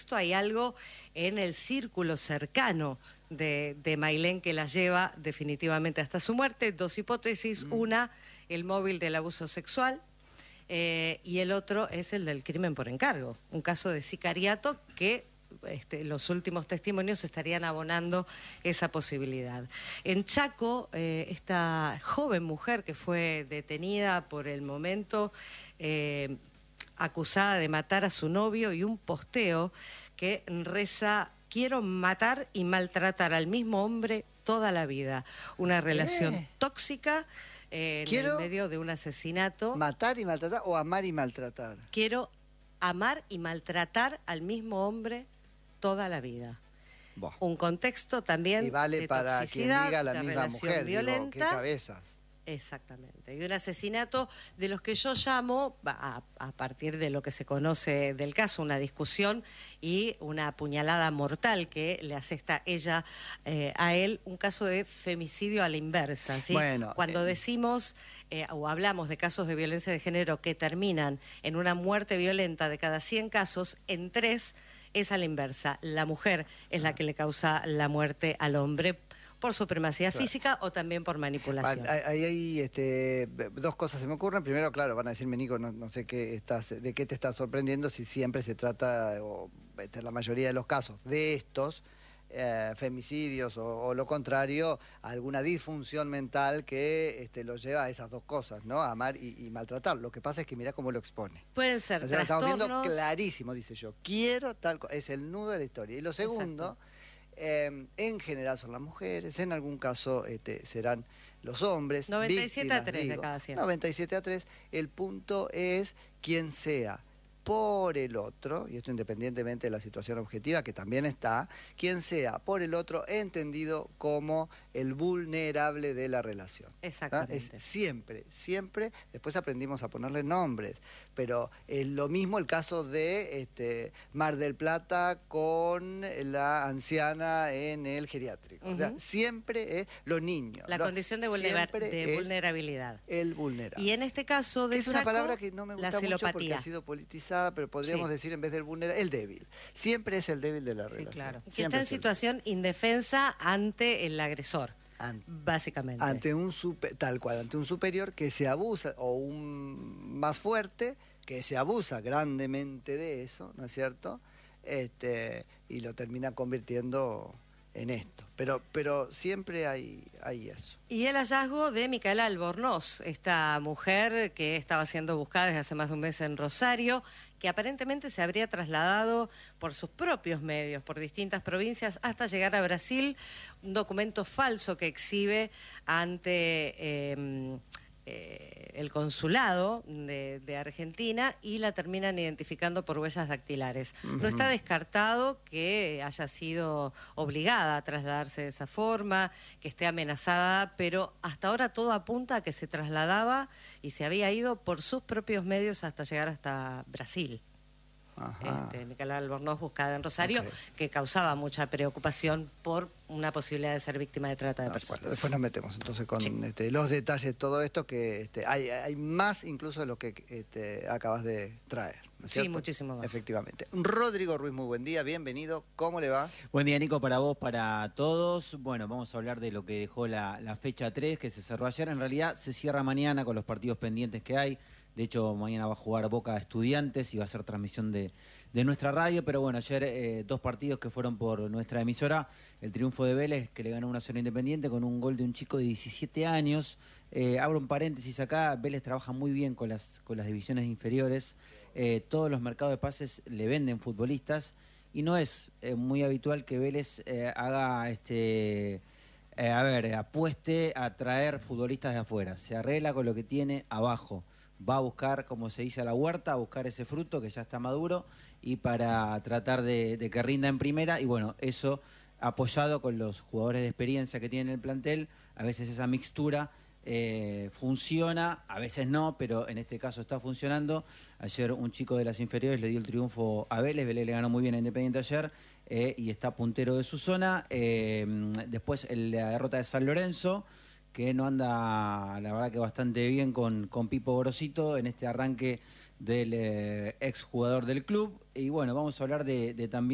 contexto hay algo en el círculo cercano de Mailén que la lleva definitivamente hasta su muerte. Dos hipótesis, una, el móvil del abuso sexual, y el otro es el del crimen por encargo, un caso de sicariato que los últimos testimonios estarían abonando esa posibilidad. En Chaco, esta joven mujer que fue detenida por el momento, acusada de matar a su novio, y un posteo que reza: quiero matar y maltratar al mismo hombre toda la vida. Una relación tóxica en el medio de un asesinato. ¿Matar y maltratar o amar y maltratar? Quiero amar y maltratar al mismo hombre toda la vida. Buah. Un contexto también y vale de para toxicidad, quien diga la de misma relación mujer, violenta. digo, qué cabezas. Exactamente, y un asesinato de los que yo llamo, a partir de lo que se conoce del caso, una discusión y una puñalada mortal que le asesta ella a él, un caso de femicidio a la inversa, ¿sí? Bueno, cuando decimos o hablamos de casos de violencia de género que terminan en una muerte violenta de cada 100 casos, en 3 es a la inversa. La mujer es la que le causa la muerte al hombre, por supremacía física o también por manipulación. Ahí hay dos cosas se me ocurren. Primero, claro, van a decirme, Nico, no sé de qué te estás sorprendiendo si siempre se trata, o la mayoría de los casos de estos femicidios o lo contrario, alguna disfunción mental que lo lleva a esas dos cosas, ¿no? A amar y maltratar. Lo que pasa es que mirá cómo lo expone. Pueden ser trastornos. Estamos viendo clarísimo, dice yo. Quiero tal cosa. Es el nudo de la historia. Y lo segundo... en general son las mujeres, en algún caso serán los hombres. 97 a 3 de cada 100. 97 a 3. El punto es quien sea por el otro, y esto independientemente de la situación objetiva, que también está, quien sea por el otro entendido como el vulnerable de la relación. Exactamente. Es siempre, después aprendimos a ponerle nombres, pero es lo mismo el caso de Mar del Plata con la anciana en el geriátrico. O sea, siempre es los niños. La condición de vulnerabilidad. El vulnerable. Y en este caso de es una palabra que no me gusta mucho porque ha sido politizada, pero podríamos decir en vez del vulnerable, el débil. Siempre es el débil de la relación. Claro. Que está en situación indefensa ante el agresor. Básicamente. Ante un tal cual, ante un superior que se abusa, o un más fuerte que se abusa grandemente de eso, ¿no es cierto? Y lo termina convirtiendo en esto. Pero siempre hay eso. Y el hallazgo de Micaela Albornoz, esta mujer que estaba siendo buscada desde hace más de un mes en Rosario, que aparentemente se habría trasladado por sus propios medios, por distintas provincias, hasta llegar a Brasil, un documento falso que exhibe ante el consulado de Argentina, y la terminan identificando por huellas dactilares. No está descartado que haya sido obligada a trasladarse de esa forma, que esté amenazada, pero hasta ahora todo apunta a que se trasladaba y se había ido por sus propios medios hasta llegar hasta Brasil. Micaela Albornoz, buscada en Rosario, que causaba mucha preocupación por una posibilidad de ser víctima de trata de personas. Bueno, después nos metemos entonces con los detalles de todo esto, que hay más incluso de lo que acabas de traer, ¿no es cierto? Sí, muchísimo más. Efectivamente. Rodrigo Ruiz, muy buen día, bienvenido. ¿Cómo le va? Buen día, Nico, para vos, para todos. Bueno, vamos a hablar de lo que dejó la fecha 3, que se cerró ayer. En realidad se cierra mañana con los partidos pendientes que hay. De hecho, mañana va a jugar Boca a Estudiantes y va a ser transmisión de nuestra radio. Pero bueno, ayer 2 partidos que fueron por nuestra emisora. El triunfo de Vélez, que le ganó 1-0 Independiente con un gol de un chico de 17 años. Abro un paréntesis acá, Vélez trabaja muy bien con las divisiones inferiores. Todos los mercados de pases le venden futbolistas. Y no es muy habitual que Vélez haga apueste a traer futbolistas de afuera. Se arregla con lo que tiene abajo. Va a buscar, como se dice, a la huerta, a buscar ese fruto que ya está maduro, y para tratar de que rinda en primera. Y bueno, eso apoyado con los jugadores de experiencia que tiene el plantel, a veces esa mixtura funciona, a veces no, pero en este caso está funcionando. Ayer un chico de las inferiores le dio el triunfo a Vélez. Vélez le ganó muy bien a Independiente ayer y está puntero de su zona. Después la derrota de San Lorenzo, que no anda, la verdad, que bastante bien con Pipo Gorosito en este arranque del exjugador del club. Y bueno, vamos a hablar de también